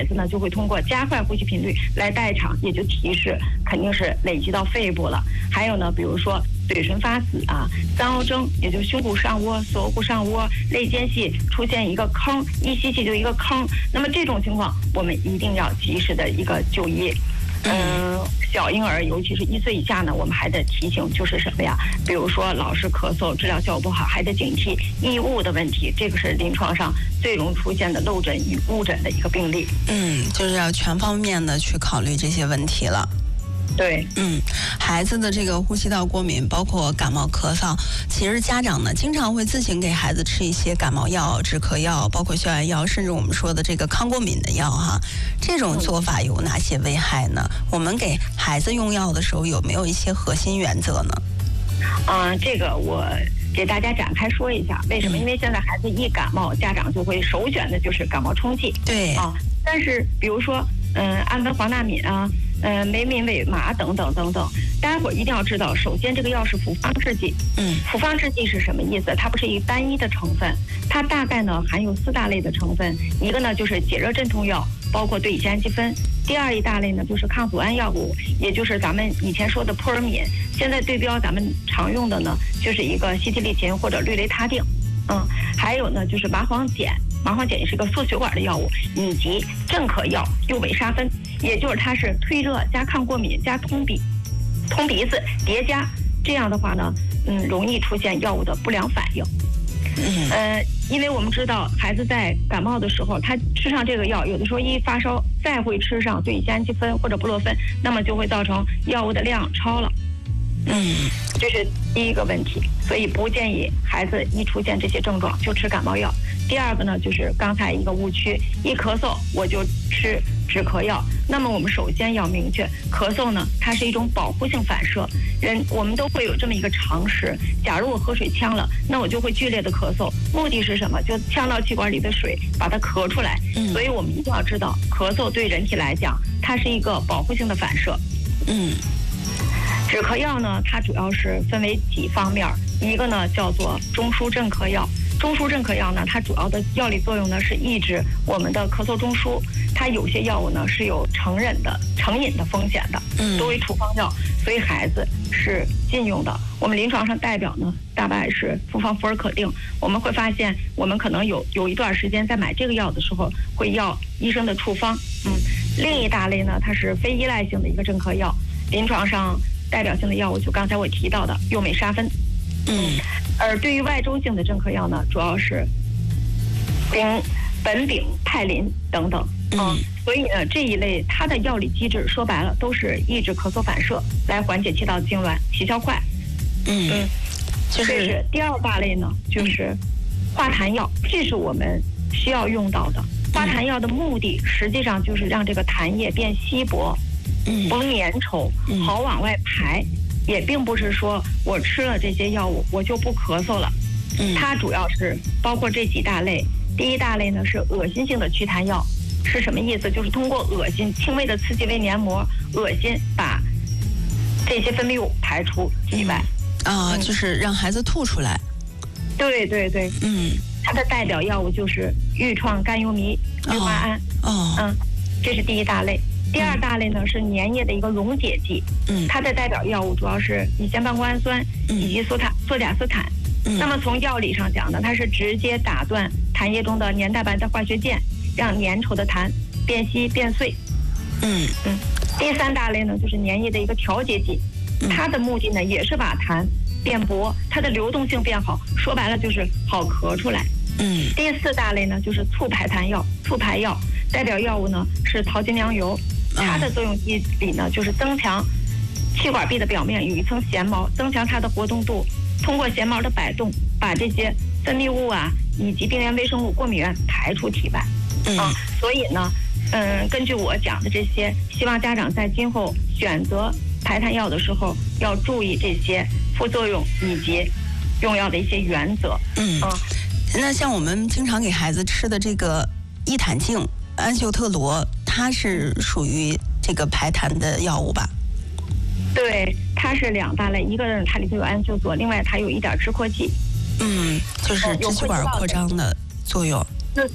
孩子呢就会通过加快呼吸频率来代偿，也就提示肯定是累积到肺部了。还有呢，比如说嘴唇发紫啊、三凹征，也就是胸部上窝、锁骨上窝、肋间隙出现一个坑，一吸气就一个坑，那么这种情况我们一定要及时的一个就医。小婴儿尤其是1岁以下呢，我们还得提醒就是什么呀？比如说老是咳嗽，治疗效果不好，还得警惕异物的问题，这个是临床上最容易出现的漏诊与误诊的一个病例。 就是要全方面的去考虑这些问题了。 对， 孩子的这个呼吸道过敏，包括感冒、咳嗽，其实家长呢经常会自行给孩子吃一些感冒药、止咳药，包括消炎药，甚至我们说的这个抗过敏的药哈。这种做法有哪些危害呢？我们给孩子用药的时候有没有一些核心原则呢？ 这个我给大家展开说一下，为什么？因为现在孩子一感冒，家长就会首选的就是感冒冲剂。 对啊，但是比如说氨酚、黄那敏啊。梅敏韦麻等等等等，大家伙一定要知道，首先这个药是复方制剂。复方制剂是什么意思？它不是一个单一的成分，它大概呢含有4大类的成分。一个呢就是解热镇痛药，包括对乙酰氨基酚；第二一大类呢就是抗组胺药物，也就是咱们以前说的扑尔敏。现在对标咱们常用的呢，就是一个西替利嗪或者氯雷他定。还有呢就是麻黄碱。麻黄碱也是个缩血管的药物，以及镇咳药右尾沙芬，也就是它是退热加抗过敏加通鼻子叠加，这样的话呢，容易出现药物的不良反应。因为我们知道孩子在感冒的时候，他吃上这个药，有的时候一发烧再会吃上对乙酰氨基酚或者布洛芬，那么就会造成药物的量超了。这是第一个问题，所以不建议孩子一出现这些症状就吃感冒药。第二个呢，就是刚才一个误区，一咳嗽我就吃止咳药。那么我们首先要明确，咳嗽呢，它是一种保护性反射，我们都会有这么一个常识。假如我喝水呛了，那我就会剧烈的咳嗽，目的是什么？就呛到气管里的水，把它咳出来。所以我们一定要知道，咳嗽对人体来讲，它是一个保护性的反射。止咳药呢，它主要是分为几方面，一个呢叫做中枢镇咳药。中枢镇咳药呢，它主要的药理作用呢是抑制我们的咳嗽中枢，它有些药物呢是有成瘾的风险的，作为处方药，所以孩子是禁用的。我们临床上代表呢，大概是复方福尔可定。我们会发现，我们可能有一段时间在买这个药的时候，会要医生的处方。另一大类呢，它是非依赖性的一个镇咳药，临床上代表性的药物就刚才我提到的右美沙芬。而对于外周性的镇咳药呢，主要是苯丙泰林等等。所以呢，这一类它的药理机制说白了都是抑制咳嗽反射，来缓解气道痉挛，起效快。这是第二大类呢，就是化痰药，这是我们需要用到的。化痰药的目的实际上就是让这个痰液变稀薄，不粘稠，好往外排。也并不是说我吃了这些药物我就不咳嗽了。它主要是包括这几大类。第一大类呢是恶心性的祛痰药，是什么意思？就是通过恶心轻微的刺激胃黏膜，恶心把这些分泌物排出体外。 就是让孩子吐出来。 对对对。它的代表药物就是愈创甘油醚、氯化铵。这是第一大类。第二大类呢是粘液的一个溶解剂，它的代表药物主要是乙酰半胱氨酸以及唑甲斯坦。那么从药理上讲呢，它是直接打断痰液中的粘蛋白的化学键，让粘稠的痰变稀变碎。第三大类呢就是粘液的一个调节剂，它的目的呢也是把痰变薄，它的流动性变好，说白了就是好咳出来。第四大类呢就是促排痰药，促排药代表药物呢是桃金娘油。它的作用机理呢，就是增强气管壁的表面有一层弦毛，增强它的活动度，通过弦毛的摆动，把这些分泌物啊以及病原微生物、过敏原排出体外。所以呢，根据我讲的这些，希望家长在今后选择排痰药的时候要注意这些副作用以及用药的一些原则。 那像我们经常给孩子吃的这个伊坦净、安秀特罗，它是属于这个排痰的药物吧？ 对，它是两大类，一个它里头有氨秀唑，另外它有一点支扩剂。 就是支气管扩张的作用。